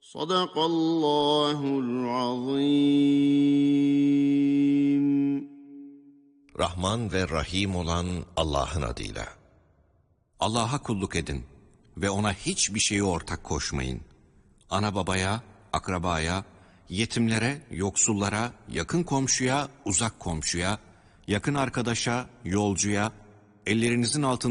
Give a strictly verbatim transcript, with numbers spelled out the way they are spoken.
Sadakallahul azim. Rahman ve Rahim olan Allah'ın adıyla. Allah'a kulluk edin ve ona hiçbir şeyi ortak koşmayın. Ana babaya, akrabaya, yetimlere, yoksullara, yakın komşuya, uzak komşuya, yakın arkadaşa, yolcuya, ellerinizin altında